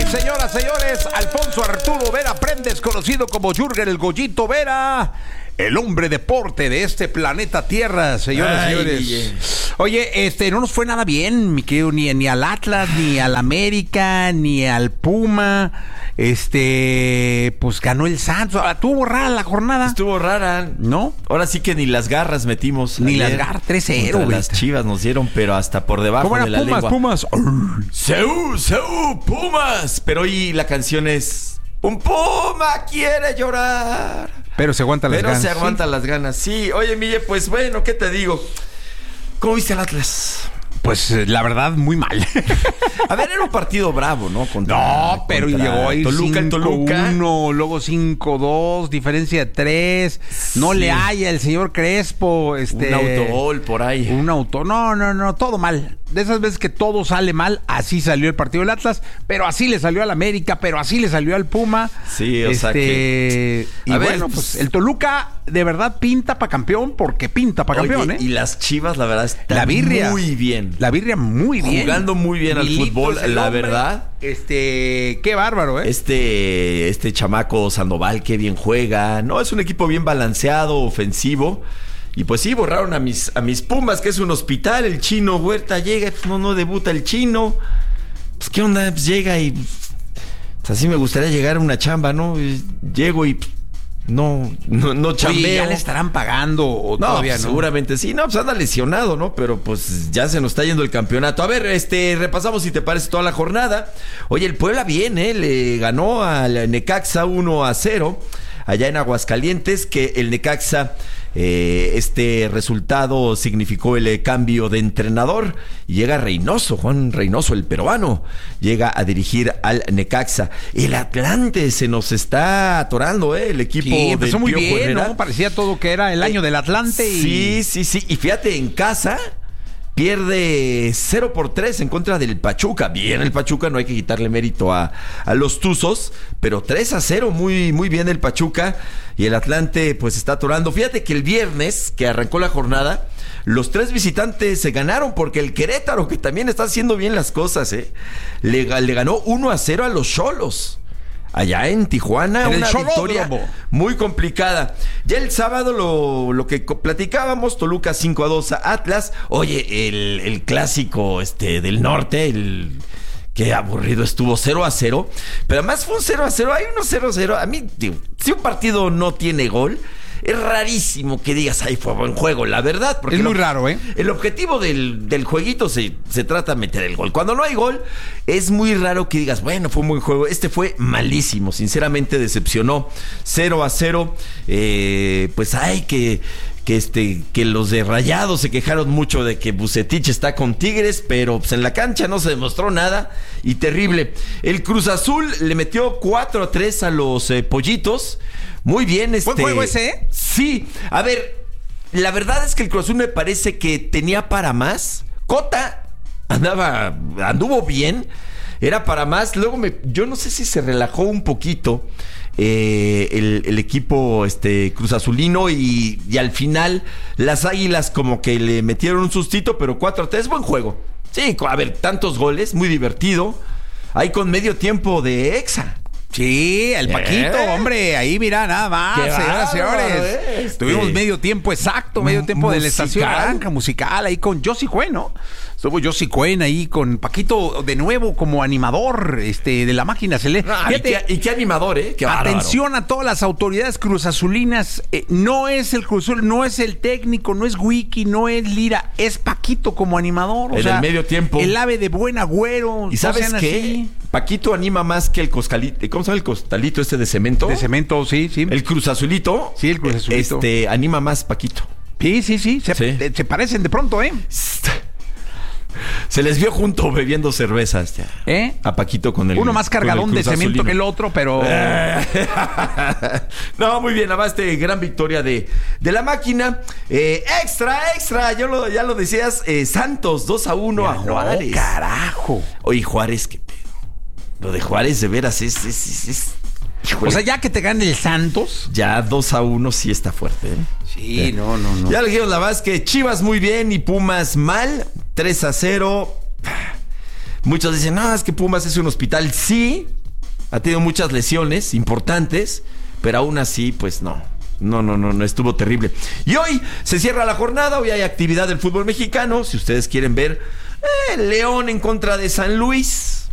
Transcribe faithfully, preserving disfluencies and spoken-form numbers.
señoras, señores, Alfonso Arturo Vera Prendes, conocido como Jürgen el Goyito Vera, el hombre deporte de este planeta Tierra, señoras y señores. Guille. Oye, este, no nos fue nada bien, mi querido, ni, ni al Atlas, ni al América, ni al Puma. Este, pues ganó el Santos. Estuvo rara la jornada. Estuvo rara, ¿no? Ahora sí que ni las garras metimos. Ni ayer. Las garras, tres cero. Las Chivas nos dieron, pero hasta por debajo de la Pumas, lengua. Pumas, Pumas. ¡Seú, Seú, Pumas! Pero hoy la canción es un Puma quiere llorar. Pero se aguanta las pero ganas. Pero se aguanta ¿sí? las ganas. Sí, oye, Mille, pues bueno, ¿qué te digo? ¿Cómo viste al Atlas? Pues la verdad, muy mal. A ver, era un partido bravo, ¿no? Contra, no, pero contra llegó ahí Toluca, el Toluca. uno, luego cinco dos, diferencia de tres. No sí. le haya el señor Crespo. Este, un autogol por ahí. Un auto. No, no, no, todo mal. De esas veces que todo sale mal, así salió el partido del Atlas, pero así le salió al América, pero así le salió al Puma. Sí, o este, sea que... Y a bueno, ver, pues el Toluca de verdad pinta para campeón, porque pinta para campeón, ¿eh? Y las Chivas, la verdad, están la birria, muy bien. La birria muy bien. Jugando muy bien Milito al fútbol, la hombre, verdad. Este, qué bárbaro, ¿eh? Este, este chamaco Sandoval, qué bien juega. No, es un equipo bien balanceado, ofensivo. Y pues sí, borraron a mis, a mis Pumas, que es un hospital. El Chino Huerta llega, pues no, no debuta el Chino. Pues qué onda, pues llega y... Pues así me gustaría llegar a una chamba, ¿no? Llego y... No, no, no chambeo. Oye, ¿ya le estarán pagando o no, todavía pues no? Seguramente sí. No, pues anda lesionado, ¿no? Pero pues ya se nos está yendo el campeonato. A ver, este, repasamos si te parece toda la jornada. Oye, el Puebla bien, ¿eh? Le ganó al Necaxa uno a cero allá en Aguascalientes, que el Necaxa... Eh, este resultado significó el eh, cambio de entrenador y llega Reynoso, Juan Reynoso, el peruano, llega a dirigir al Necaxa. El Atlante se nos está atorando, ¿eh? El equipo sí, empezó del muy Piojo bien, Herrera. ¿no? Parecía todo que era el año eh, del Atlante. Y... Sí, sí, sí. Y fíjate, en casa... Pierde cero por tres en contra del Pachuca. Bien el Pachuca, no hay que quitarle mérito a, a los Tuzos, pero tres a cero, muy, muy bien el Pachuca. Y el Atlante pues está atorando. Fíjate que el viernes, que arrancó la jornada, los tres visitantes se ganaron porque el Querétaro, que también está haciendo bien las cosas, ¿eh? le, le ganó uno a cero a los Xolos. Allá en Tijuana, en una victoria muy complicada. Ya el sábado lo, lo que platicábamos, Toluca cinco a dos a Atlas. Oye, el, el clásico este del norte, el... Qué aburrido estuvo, cero a cero. Pero además fue un cero a cero, hay uno cero a cero. A mí, digo, si un partido no tiene gol, es rarísimo que digas, ahí fue buen juego, la verdad. Porque es muy lo, raro, ¿eh? El objetivo del, del jueguito se, se trata de meter el gol. Cuando no hay gol, es muy raro que digas, bueno, fue un buen juego. Este fue malísimo, sinceramente decepcionó. cero a cero. Eh, pues hay que... Que, este, que los de Rayados se quejaron mucho de que Vucetich está con Tigres, pero pues en la cancha no se demostró nada y terrible. El Cruz Azul le metió cuatro a tres a los eh, Pollitos. Muy bien. Este, ¿Buen juego ese, eh? Sí. A ver, la verdad es que el Cruz Azul me parece que tenía para más. Cota andaba, anduvo bien. Era para más. Luego me, yo no sé si se relajó un poquito. Eh, el, el equipo este Cruz Azulino y, y al final las Águilas como que le metieron un sustito, pero cuatro a tres, buen juego. Sí, a ver, tantos goles, muy divertido. Ahí con medio tiempo de Exa. Sí, el Paquito, ¿Eh? hombre, ahí mira, nada más, Qué señoras y señores. Este. Tuvimos medio tiempo exacto, medio tiempo musical. De la estación naranja musical, ahí con Josie Cuen, ¿no? Estuvo Josie Cuen ahí con Paquito de nuevo como animador este, de la máquina celeste. Ah, y, qué, y qué animador, ¿eh? Qué atención bárbaro. A todas las autoridades cruzazulinas. Eh, no es el Cruz Azul, no es el técnico, no es Wiki, no es Lira, es Paquito como animador. O en sea, el medio tiempo. El ave de buen agüero. ¿Y sabes no qué? Así. Paquito anima más que el coscalito. ¿Cómo se llama el costalito este de cemento? De cemento, sí, sí. El Cruz Azulito. Sí, el Cruz Azulito. Este, anima más Paquito. Sí, sí, sí. Se, sí. se parecen de pronto, ¿eh? Se les vio junto bebiendo cervezas ya. ¿Eh? A Paquito con el uno más cargadón de cemento Azulino. Que el otro, pero... No, muy bien, además de gran victoria de, de la máquina. Eh, extra, extra, yo lo, ya lo decías, eh, Santos dos a uno ya a Juárez. No, carajo. Oye, Juárez, qué pedo. Lo de Juárez de veras es... es, es, es híjole. O sea, ya que te gane el Santos. Ya dos a uno sí está fuerte, ¿eh? Sí, eh. no, no, no. Ya le dijeron la verdad es que Chivas muy bien y Pumas mal. tres a cero. Muchos dicen, no, es que Pumas es un hospital. Sí, Ha tenido muchas lesiones importantes, pero aún así, pues no. No, no, no, no estuvo terrible. Y hoy se cierra la jornada, hoy hay actividad del fútbol mexicano. Si ustedes quieren ver eh, León en contra de San Luis.